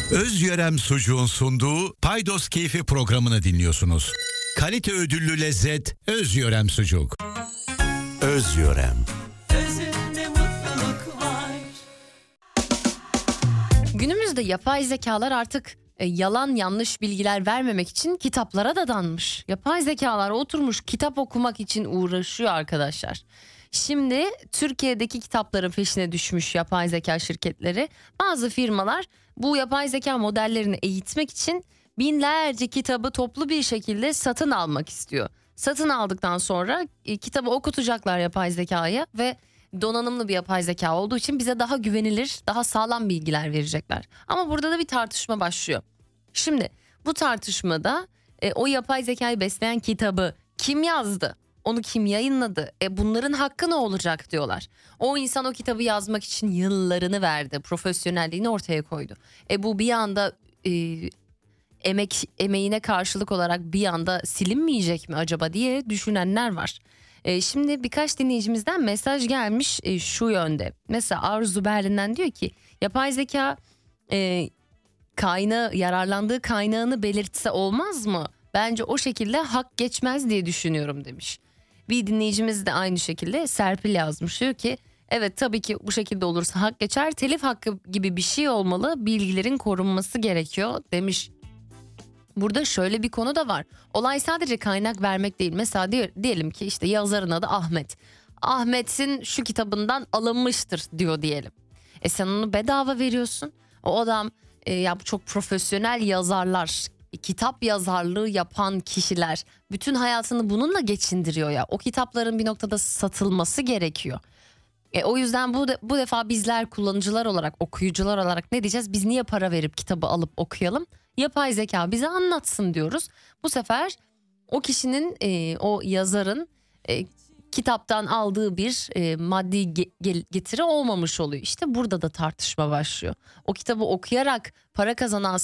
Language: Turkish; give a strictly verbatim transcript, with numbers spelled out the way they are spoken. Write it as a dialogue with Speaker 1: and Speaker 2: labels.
Speaker 1: Özyörem Sucuğun sunduğu Paydos Keyfi programını dinliyorsunuz. Kalite ödüllü lezzet Özyörem Sucuk. Özyörem.
Speaker 2: Özünde mutluluk var.
Speaker 3: Günümüzde yapay zekalar artık e, yalan yanlış bilgiler vermemek için kitaplara dadanmış. Yapay zekalar oturmuş kitap okumak için uğraşıyor arkadaşlar. Şimdi Türkiye'deki kitapların peşine düşmüş yapay zeka şirketleri. Bazı firmalar bu yapay zeka modellerini eğitmek için binlerce kitabı toplu bir şekilde satın almak istiyor. Satın aldıktan sonra e, kitabı okutacaklar yapay zekaya ve donanımlı bir yapay zeka olduğu için bize daha güvenilir, daha sağlam bilgiler verecekler. Ama burada da bir tartışma başlıyor. Şimdi bu tartışmada e, o yapay zekayı besleyen kitabı kim yazdı? Onu kim yayınladı? E bunların hakkı ne olacak diyorlar. O insan o kitabı yazmak için yıllarını verdi, profesyonelliğini ortaya koydu. E bu bir anda e, emek emeğine karşılık olarak bir anda silinmeyecek mi acaba diye düşünenler var. E, şimdi birkaç dinleyicimizden mesaj gelmiş e, şu yönde. Mesela Arzu Berlin'den diyor ki yapay zeka e, kaynağı yararlandığı kaynağını belirtse olmaz mı? Bence o şekilde hak geçmez diye düşünüyorum demiş. Bir dinleyicimiz de aynı şekilde Serpil yazmış, diyor ki evet tabii ki bu şekilde olursa hak geçer, telif hakkı gibi bir şey olmalı, bilgilerin korunması gerekiyor demiş. Burada şöyle bir konu da var. Olay sadece kaynak vermek değil. Mesela diyor, diyelim ki işte yazarın adı Ahmet. Ahmet'in şu kitabından alınmıştır diyor diyelim. E sen onu bedava veriyorsun. O adam e, ya bu çok profesyonel yazarlar, kitap yazarlığı yapan kişiler bütün hayatını bununla geçindiriyor ya. O kitapların bir noktada satılması gerekiyor. E, o yüzden bu de, bu defa bizler kullanıcılar olarak, okuyucular olarak ne diyeceğiz? Biz niye para verip kitabı alıp okuyalım? Yapay zeka bize anlatsın diyoruz. Bu sefer o kişinin, e, o yazarın e, kitaptan aldığı bir e, maddi ge- getiri olmamış oluyor. İşte burada da tartışma başlıyor. O kitabı okuyarak para kazanan